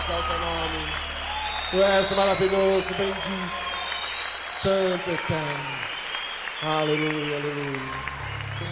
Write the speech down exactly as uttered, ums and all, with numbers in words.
exalta o nome. Tu és maravilhoso, bendito, santo, eterno. Aleluia, aleluia.